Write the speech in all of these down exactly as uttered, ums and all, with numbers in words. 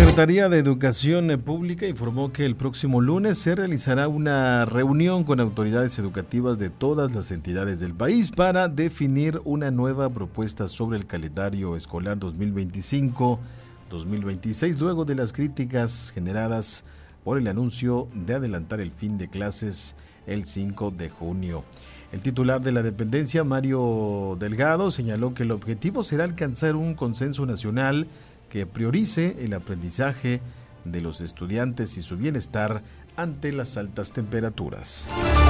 Secretaría de Educación Pública informó que el próximo lunes se realizará una reunión con autoridades educativas de todas las entidades del país para definir una nueva propuesta sobre el calendario escolar dos mil veinticinco dos mil veintiséis, luego de las críticas generadas por el anuncio de adelantar el fin de clases el cinco de junio. El titular de la dependencia, Mario Delgado, señaló que el objetivo será alcanzar un consenso nacional que priorice el aprendizaje de los estudiantes y su bienestar ante las altas temperaturas.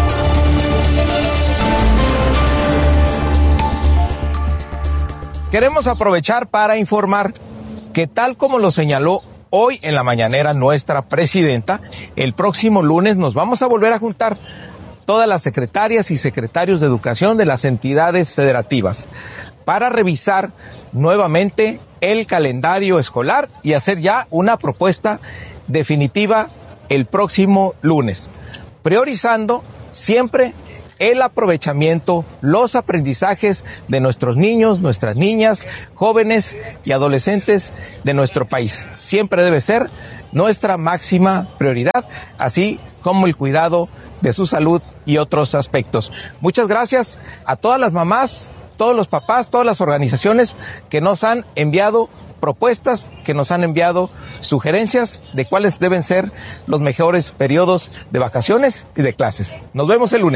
Queremos aprovechar para informar que, tal como lo señaló hoy en la mañanera nuestra presidenta, el próximo lunes nos vamos a volver a juntar todas las secretarias y secretarios de educación de las entidades federativas para revisar nuevamente el calendario escolar y hacer ya una propuesta definitiva el próximo lunes, priorizando siempre el aprovechamiento, los aprendizajes de nuestros niños, nuestras niñas, jóvenes y adolescentes de nuestro país. Siempre debe ser nuestra máxima prioridad, así como el cuidado de su salud y otros aspectos. Muchas gracias a todas las mamás, todos los papás, todas las organizaciones que nos han enviado propuestas, que nos han enviado sugerencias de cuáles deben ser los mejores periodos de vacaciones y de clases. Nos vemos el lunes.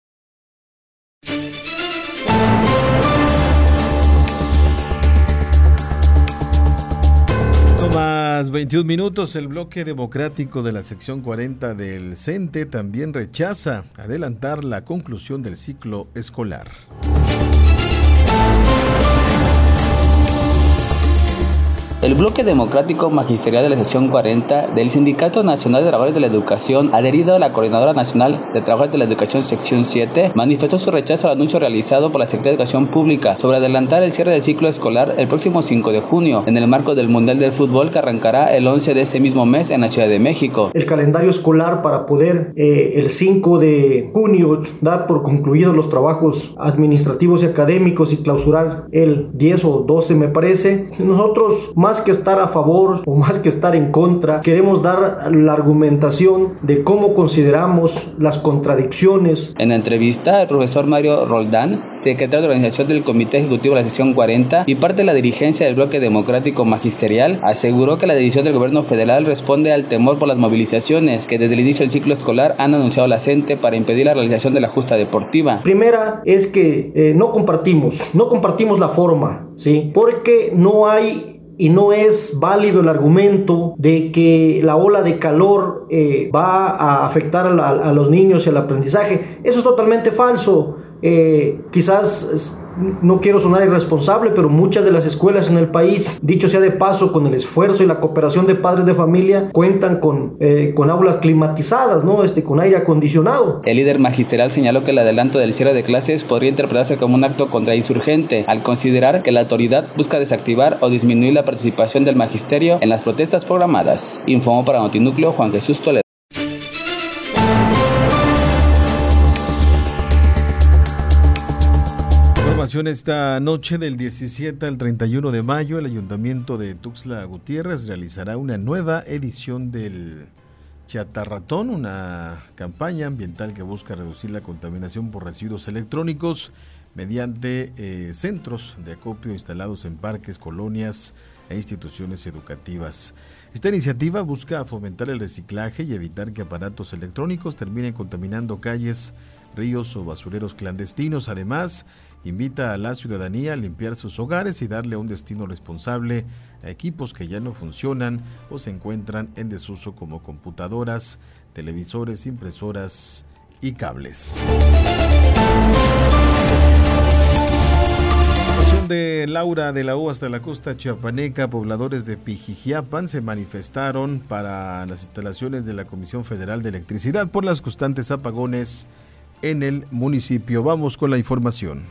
Más veintiún minutos, el bloque democrático de la sección cuarenta del CENTE también rechaza adelantar la conclusión del ciclo escolar. El bloque democrático magisterial de la sección cuarenta del Sindicato Nacional de Trabajadores de la Educación, adherido a la Coordinadora Nacional de Trabajadores de la Educación sección siete, manifestó su rechazo al anuncio realizado por la Secretaría de Educación Pública sobre adelantar el cierre del ciclo escolar el próximo cinco de junio, en el marco del Mundial del Fútbol que arrancará el once de ese mismo mes en la Ciudad de México. El calendario escolar para poder eh, el cinco de junio dar por concluidos los trabajos administrativos y académicos y clausurar el diez o doce, me parece. Nosotros, más Más que estar a favor o más que estar en contra, queremos dar la argumentación de cómo consideramos las contradicciones. En la entrevista, el profesor Mario Roldán, secretario de organización del Comité Ejecutivo de la sección cuarenta y parte de la dirigencia del bloque democrático magisterial, aseguró que la decisión del gobierno federal responde al temor por las movilizaciones que desde el inicio del ciclo escolar han anunciado la CENTE para impedir la realización de la justa deportiva. Primera es que eh, no compartimos, no compartimos la forma, ¿sí? Porque no hay y no es válido el argumento de que la ola de calor eh, va a afectar a, la, a los niños y al aprendizaje. Eso es totalmente falso. Eh, quizás no quiero sonar irresponsable, pero muchas de las escuelas en el país, dicho sea de paso, con el esfuerzo y la cooperación de padres de familia, cuentan con, eh, con aulas climatizadas, ¿no? Este, con aire acondicionado. El líder magisterial señaló que el adelanto del cierre de clases podría interpretarse como un acto contrainsurgente, al considerar que la autoridad busca desactivar o disminuir la participación del magisterio en las protestas programadas. Informó para Notinúcleo Juan Jesús Toledo. Esta noche del diecisiete al treinta y uno de mayo, el Ayuntamiento de Tuxtla Gutiérrez realizará una nueva edición del Chatarratón, una campaña ambiental que busca reducir la contaminación por residuos electrónicos mediante eh, centros de acopio instalados en parques, colonias e instituciones educativas. Esta iniciativa busca fomentar el reciclaje y evitar que aparatos electrónicos terminen contaminando calles, ríos o basureros clandestinos. Además, invita a la ciudadanía a limpiar sus hogares y darle un destino responsable a equipos que ya no funcionan o se encuentran en desuso, como computadoras, televisores, impresoras y cables. De Laura de la U hasta la costa chiapaneca, pobladores de Pijijiapan se manifestaron para las instalaciones de la Comisión Federal de Electricidad por las constantes apagones en el municipio. Vamos con la información.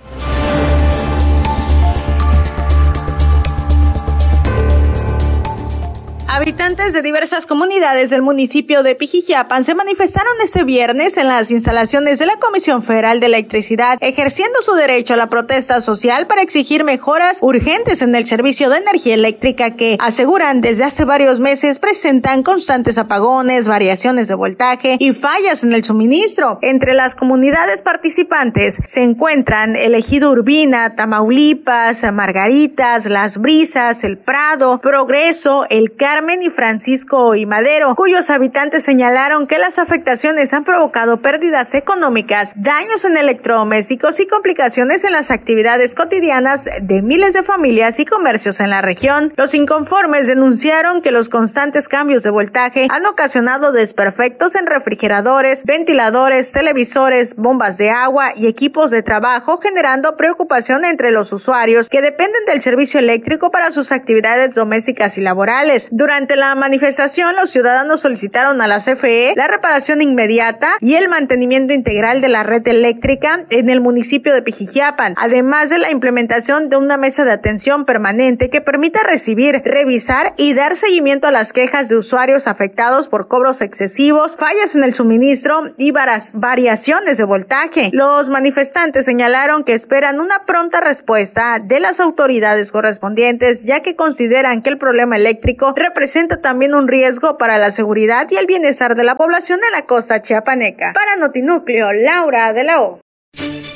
Habitantes de diversas comunidades del municipio de Pijijiapan se manifestaron este viernes en las instalaciones de la Comisión Federal de Electricidad, ejerciendo su derecho a la protesta social para exigir mejoras urgentes en el servicio de energía eléctrica que, aseguran, desde hace varios meses presentan constantes apagones, variaciones de voltaje y fallas en el suministro. Entre las comunidades participantes se encuentran el Ejido Urbina, Tamaulipas, Margaritas, Las Brisas, El Prado, Progreso, El Carmen y Francisco y Madero, cuyos habitantes señalaron que las afectaciones han provocado pérdidas económicas, daños en electrodomésticos y complicaciones en las actividades cotidianas de miles de familias y comercios en la región. Los inconformes denunciaron que los constantes cambios de voltaje han ocasionado desperfectos en refrigeradores, ventiladores, televisores, bombas de agua y equipos de trabajo, generando preocupación entre los usuarios que dependen del servicio eléctrico para sus actividades domésticas y laborales. Durante la manifestación, los ciudadanos solicitaron a la C F E la reparación inmediata y el mantenimiento integral de la red eléctrica en el municipio de Pijijiapan, además de la implementación de una mesa de atención permanente que permita recibir, revisar y dar seguimiento a las quejas de usuarios afectados por cobros excesivos, fallas en el suministro y variaciones de voltaje. Los manifestantes señalaron que esperan una pronta respuesta de las autoridades correspondientes, ya que consideran que el problema eléctrico representa también un riesgo para la seguridad y el bienestar de la población en la costa chiapaneca. Para Notinúcleo, Laura de la O.